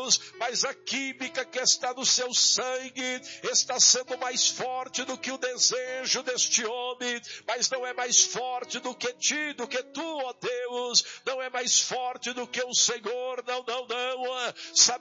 Deus, mas a química que está no seu sangue está sendo mais forte do que o desejo deste homem, mas não é mais forte do que ti, do que tu, ó Deus, não é mais forte do que o Senhor, não,